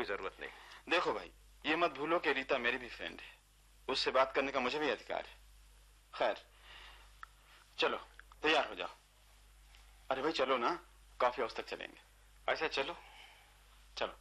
जरूरत नहीं। देखो भाई, ये मत भूलो कि रीता मेरी भी फ्रेंड है, उससे बात करने का मुझे भी अधिकार है। खैर चलो तैयार हो जाओ। अरे भाई चलो ना, कॉफी हाउस तक चलेंगे। अच्छा चलो चलो।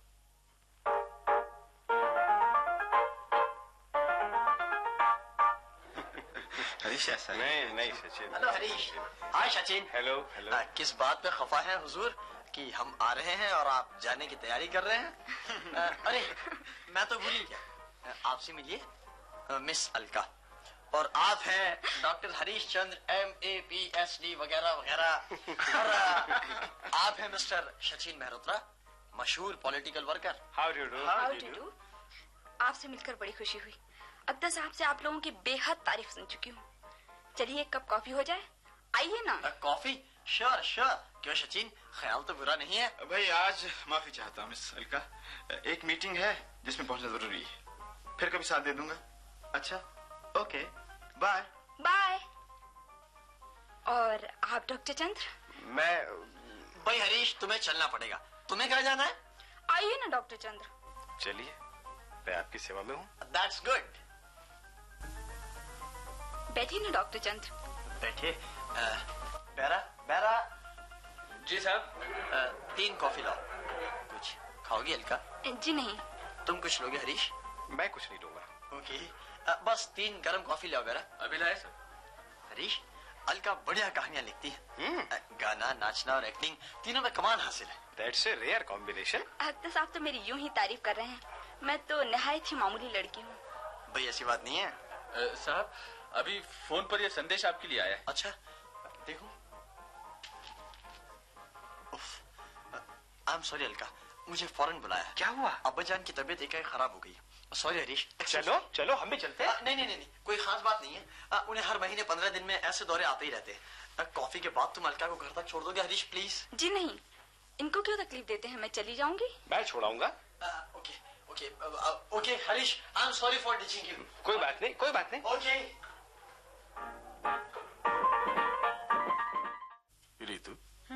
हरीश ऐसा नहीं सचिन। हेलो हरीश। हाय सचिन। Hello hello. किस बात पे खफा है हुजूर कि हम आ रहे हैं और आप जाने की तैयारी कर रहे हैं? अरे मैं तो भूल ही गया, आपसे मिलिए मिस अलका, और आप हैं doctor Harish Chandra MA PhD वगैरह वगैरह, और आप हैं मिस्टर सचिन मेहरोत्रा, मशहूर political worker. How do do? How do do? आपसे मिलकर बड़ी खुशी हुई। अब्दा साहब से आप लोगों की बेहद तारीफ सुन चुकी हूँ। चलिए एक कप कॉफी हो जाए, आइए ना। कॉफी? Sure sure. क्यों सचिन, ख्याल तो बुरा नहीं है? भाई आज माफी चाहता हूँ मिस अलका, एक मीटिंग है जिसमें पहुंचना जरूरी है, फिर कभी साथ दे दूंगा। अच्छा ओके बाय। बाय। और आप डॉक्टर चंद्र? मैं भाई हरीश, तुम्हें चलना पड़ेगा। तुम्हें कहाँ जाना है? आइए ना डॉक्टर चंद्र। चलिए, मैं आपकी सेवा में हूँ। That's good. बैठिए ना डॉक्टर चंद्र। बैठिए। बेरा बेरा। जी साहब। 3 कॉफी लाओ। कुछ खाओगी अलका? जी नहीं। तुम कुछ लोगे हरीश? मैं कुछ नहीं लूंगा। ओके। बस 3 गरम कॉफी लाओ बेरा। अभी लाए सर। हरीश, अलका बढ़िया कहानियां लिखती है। गाना, नाचना और एक्टिंग तीनों में कमाल हासिल है। That's a rare combination. अब्दा साहब तो मेरी यूं ही तारीफ कर रहे हैं, मैं तो निहायत ही मामूली लड़की हूँ। भाई ऐसी बात नहीं है। साहब अभी फोन पर यह संदेश आपके लिए आया है। अच्छा देखो। आई एम सॉरी अलका, मुझे फौरन बुलाया। क्या हुआ? अब्बाजान की तबीयत एकाएक खराब हो गई। सॉरी हरीश। चलो चलो हम भी चलते हैं। नहीं, कोई खास बात नहीं है। उन्हें हर महीने 15 दिन में ऐसे दौरे आते ही रहते हैं। कॉफी के बाद तुम अलका को घर तक छोड़ दोगे हरीश प्लीज? जी नहीं, इनको क्यों तकलीफ देते हैं, मैं चली जाऊंगी। मैं छोड़ाऊंगा। Okay okay okay Harish, I am sorry for ditching you. कोई बात नहीं, कोई बात नहीं। ओके। रीतू,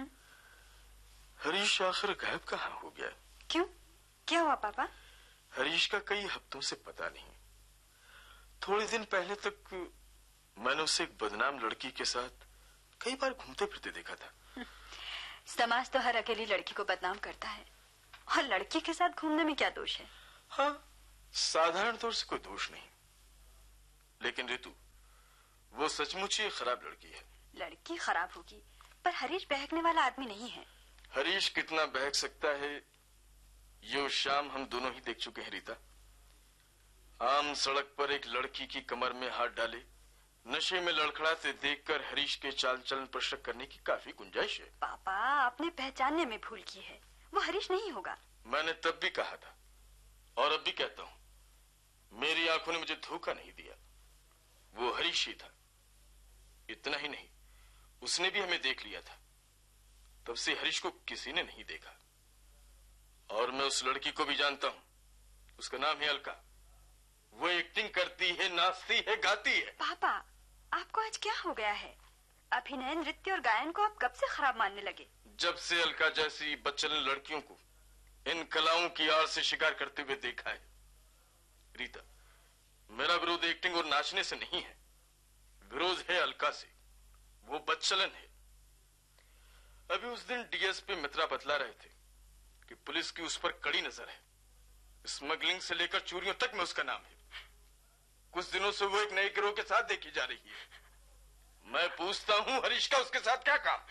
हरीश आखिर गायब कहाँ हो गया? क्यों, क्या हुआ पापा? हरीश का कई हफ्तों से पता नहीं। थोड़े दिन पहले तक मैंने उसे एक बदनाम लड़की के साथ कई बार घूमते फिरते देखा था। समाज तो हर अकेली लड़की को बदनाम करता है, और लड़की के साथ घूमने में क्या दोष है? हाँ, साधारण तौर से कोई दोष नहीं, लेकिन रितु वो सचमुच ही खराब लड़की है। लड़की खराब होगी, पर हरीश बहकने वाला आदमी नहीं है। हरीश कितना बहक सकता है ये उस शाम हम दोनों ही देख चुके हैं रीता। आम सड़क पर एक लड़की की कमर में हाथ डाले नशे में लड़खड़ाते देखकर हरीश के चाल चलन पर शक करने की काफी गुंजाइश है। पापा, आपने पहचानने में भूल की है, वो हरीश नहीं होगा। मैंने तब भी कहा था और अब भी कहता हूँ, मेरी आंखों ने मुझे धोखा नहीं दिया, वो हरीश ही था। इतना ही नहीं, उसने भी हमें देख लिया था। तब से हरीश को किसी ने नहीं देखा, और मैं उस लड़की को भी जानता हूँ, उसका नाम है अलका। वो एक्टिंग करती है, नाचती है, गाती है। पापा, आपको आज क्या हो गया है? अभिनय, नृत्य और गायन को आप कब से खराब मानने लगे? जब से अलका जैसी बच्चन लड़कियों को इन कलाओं की आड़ से शिकार करते हुए देखा है। रीता, मेरा विरोध एक्टिंग और नाचने से नहीं है, विरोध है अलका से। वो बच्चलन है। अभी उस दिन डीएसपी मित्रा बतला रहे थे कि पुलिस की उस पर कड़ी नजर है। स्मगलिंग से लेकर चोरियों तक में उसका नाम है। कुछ दिनों से वो एक नए गिरोह के साथ देखी जा रही है। मैं पूछता हूँ, हरीश का उसके साथ क्या काम?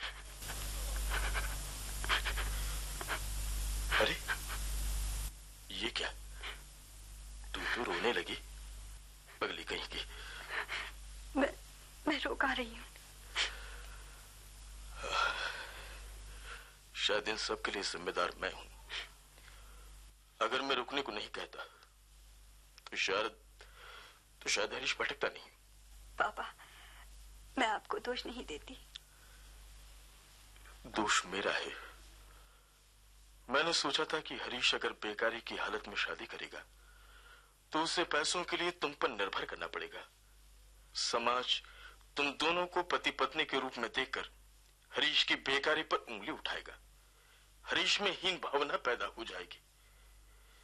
अरे ये क्या, तू रोने लगी? पगली कहीं की। मैं रोका रही हूँ। शायद इन सब के लिए जिम्मेदार मैं हूं। अगर मैं रुकने को नहीं कहता तो शायद हरीश भटकता नहीं। पापा, मैं आपको दोष नहीं देती। दोष मेरा है। मैंने सोचा था कि हरीश अगर बेकारी की हालत में शादी करेगा तो उसे पैसों के लिए तुम पर निर्भर करना पड़ेगा। समाज तुम दोनों को पति पत्नी के रूप में देखकर हरीश की बेकारी पर उंगली उठाएगा। हरीश में हीन भावना पैदा हो जाएगी।